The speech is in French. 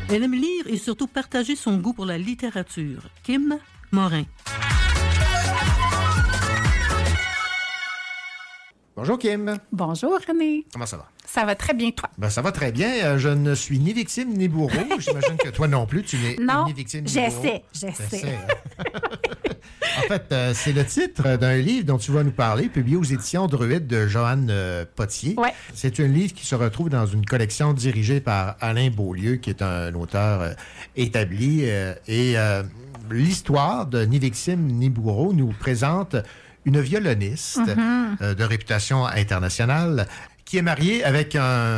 Elle aime lire et surtout partager son goût pour la littérature. Kim Morin. Bonjour Kim. Bonjour René. Comment ça va? Ça va très bien, toi? Ben, ça va très bien. Je ne suis ni victime ni bourreau. J'imagine que toi non plus, tu n'es ni victime ni bourreau. J'essaie. En fait, c'est le titre d'un livre dont tu vas nous parler, publié aux éditions Druide de Joanne Potier. Ouais. C'est un livre qui se retrouve dans une collection dirigée par Alain Beaulieu, qui est un auteur établi. L'histoire de Ni victime ni bourreau nous présente une violoniste de réputation internationale qui est mariée avec un